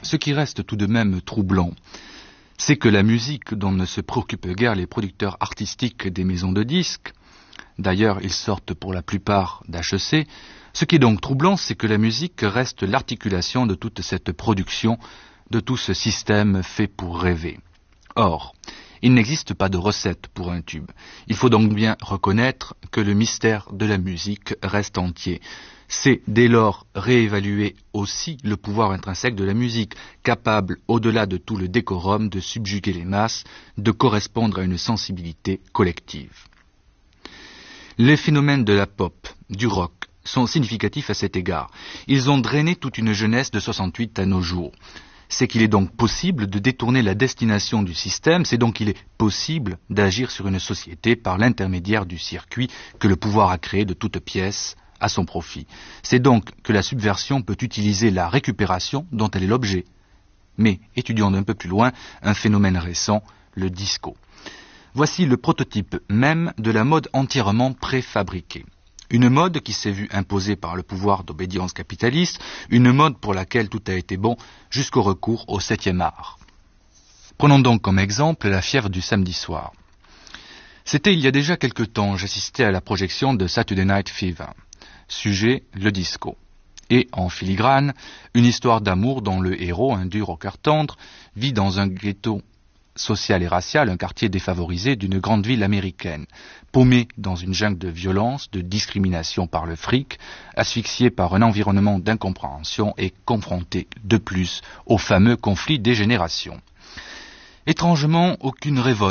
Ce qui reste tout de même troublant, c'est que la musique dont ne se préoccupent guère les producteurs artistiques des maisons de disques, d'ailleurs ils sortent pour la plupart d'HEC, ce qui est donc troublant, c'est que la musique reste l'articulation de toute cette production, de tout ce système fait pour rêver. Or, il n'existe pas de recette pour un tube. Il faut donc bien reconnaître que le mystère de la musique reste entier. C'est dès lors réévaluer aussi le pouvoir intrinsèque de la musique, capable, au-delà de tout le décorum, de subjuguer les masses, de correspondre à une sensibilité collective. Les phénomènes de la pop, du rock, sont significatifs à cet égard. Ils ont drainé toute une jeunesse de 68 à nos jours. C'est qu'il est donc possible de détourner la destination du système, c'est donc qu'il est possible d'agir sur une société par l'intermédiaire du circuit que le pouvoir a créé de toutes pièces à son profit. C'est donc que la subversion peut utiliser la récupération dont elle est l'objet. Mais, étudions d'un peu plus loin un phénomène récent, le disco. Voici le prototype même de la mode entièrement préfabriquée. Une mode qui s'est vue imposée par le pouvoir d'obédience capitaliste, une mode pour laquelle tout a été bon jusqu'au recours au 7e art. Prenons donc comme exemple la fièvre du samedi soir. C'était il y a déjà quelque temps, j'assistais à la projection de Saturday Night Fever. Sujet, le disco. Et, en filigrane, une histoire d'amour dont le héros, un dur au cœur tendre, vit dans un ghetto social et racial, un quartier défavorisé d'une grande ville américaine, paumé dans une jungle de violence, de discrimination par le fric, asphyxié par un environnement d'incompréhension et confronté de plus au fameux conflit des générations. Étrangement, aucune révolte